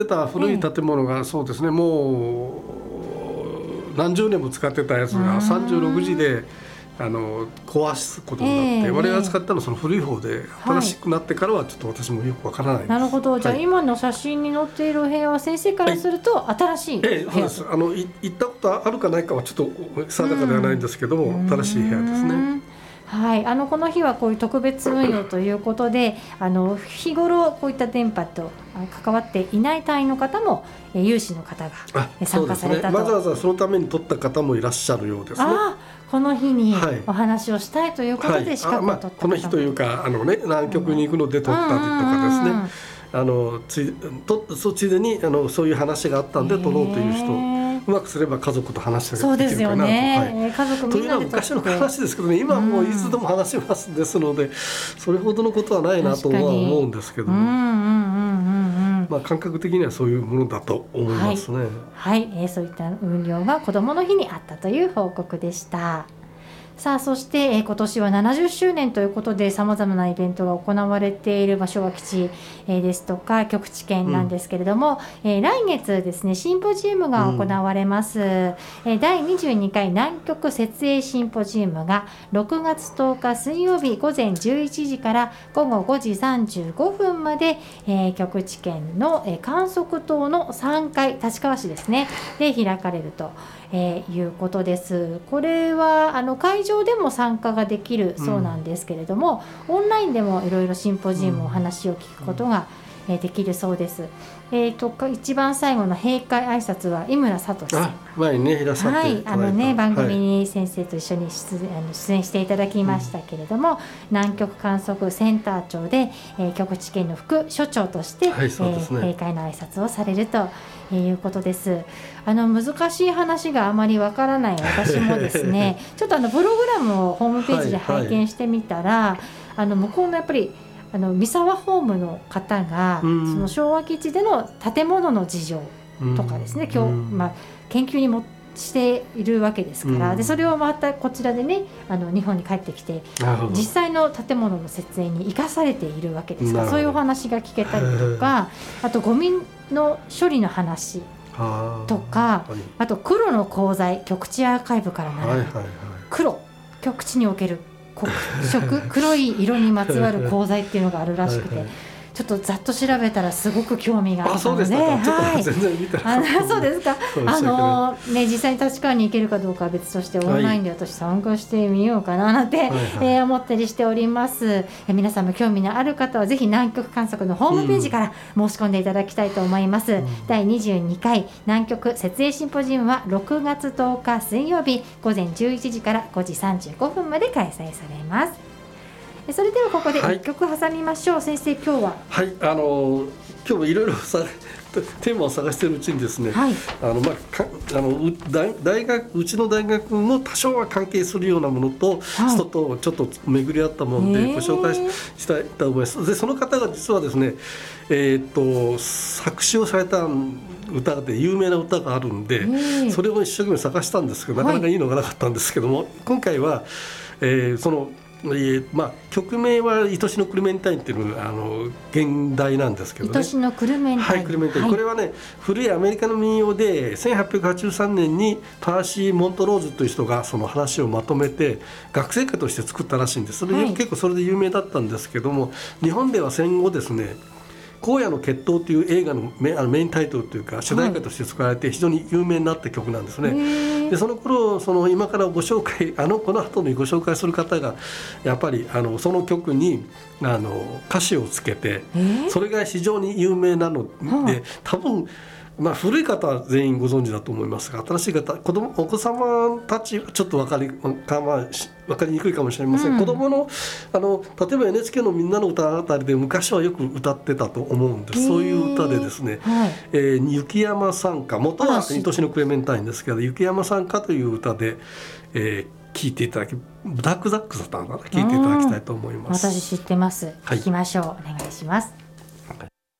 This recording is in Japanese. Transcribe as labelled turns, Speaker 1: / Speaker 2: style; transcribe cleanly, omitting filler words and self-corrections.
Speaker 1: た古い建物がそうですね、もう何十年も使ってたやつが36時で壊すことになって、我々が使ったのはその古い方で、新しくなってからはちょっと私もよくわからないです。
Speaker 2: なるほど。じゃあ今の写真に載っている部屋は先生からすると新しい部屋、
Speaker 1: そうです。行ったことあるかないかはちょっと定かではないんですけども、新しい部屋ですね。
Speaker 2: はい、この日はこういう特別運用ということで、日頃こういった電波と関わっていない隊員の方も、有志の方が参加されたと。
Speaker 1: わざわざそのために取った方もいらっしゃるようですね。
Speaker 2: この日にお話をしたいということで資格を取った方も、
Speaker 1: この日というか南極に行くので取ったりとかですね、ついでにそういう話があったんで取ろうという人、うまくすれば家族と話ができるかなと。
Speaker 2: 家族みんなでというのは
Speaker 1: 昔の話ですけどね、今はもういつでも話しますですので、それほどのことはないなとは思うんですけども、感覚的にはそういうものだと思いますね。
Speaker 2: そういった運用が子どもの日にあったという報告でした。さあ、そして、今年は70周年ということでさまざまなイベントが行われている昭和基地、ですとか極地圏なんですけれども、来月ですね、シンポジウムが行われます。第22回南極設営シンポジウムが6月10日水曜日午前11時から午後5時35分まで、極地圏の、観測塔の3階、立川市ですねで開かれるということです。これは会場でも参加ができるそうなんですけれども、オンラインでもいろいろシンポジウムお話を聞くことができるそうです。一番最後の閉会挨拶は井村聡さん、
Speaker 1: 前にねいらっしゃっていただいた、
Speaker 2: 番組に先生と一緒に出演していただきましたけれども、南極観測センター長で、極地圏の副所長として、閉会の挨拶をされるということです。難しい話があまりわからない私もですねちょっとプログラムをホームページで拝見してみたら、向こうのやっぱり三沢ホームの方が、その昭和基地での建物の事情とかですね、研究にもしているわけですから、でそれをまたこちらでね日本に帰ってきて実際の建物の設営に生かされているわけですから、そういうお話が聞けたりとか、あとゴミの処理の話とか、あと黒の鉱材、極地アーカイブから並ぶ黒、極地における黒い色にまつわる鉱材っていうのがあるらしくて、ちょっとざっと調べたらすごく興味があったので、そうですか。実際に立川に行けるかどうかは別として、オンラインで私参加してみようかななんて、思ったりしております。皆さんも興味のある方はぜひ南極観測のホームページから申し込んでいただきたいと思います。第22回南極設営シンポジウムは6月10日水曜日午前11時から5時35分まで開催されます。それではここで1曲挟みましょう。先生、今日は
Speaker 1: 今日いろいろテーマを探しているうちにですね、うちの大学も多少は関係するようなものと、人とちょっと巡り合ったものでご紹介したいと思います。でその方が実はですね、作詞をされた歌で有名な歌があるんで、それを一生懸命探したんですけど、なかなかいいのがなかったんですけども、今回は、その曲名は愛しのクルメンタインっていうのが現代なんですけどね。
Speaker 2: 愛しのクルメンタイン、
Speaker 1: これはね、古いアメリカの民謡で1883年にパーシー・モントローズという人がその話をまとめて学生歌として作ったらしいんです。結構それで有名だったんですけども、日本では戦後ですね、荒野の決闘という映画のメインタイトルというか主題歌として使われて非常に有名になった曲なんですね。でその頃今からご紹介この後にご紹介する方がやっぱりその曲に歌詞をつけて、それが非常に有名なので、多分古い方は全員ご存知だと思いますが、新しい方、お子様たちはちょっと分かりにくいかもしれません。子供の例えば NHK のみんなの歌あたりで昔はよく歌ってたと思うんです。そういう歌でですね、雪山賛歌、元は愛しのクレメンタインですけど、雪山賛歌という歌で、聴いていただき、ブラックザックスだったのかな、聴いていただきたいと思います。
Speaker 2: 私知ってます。聞きましょう。お願いします。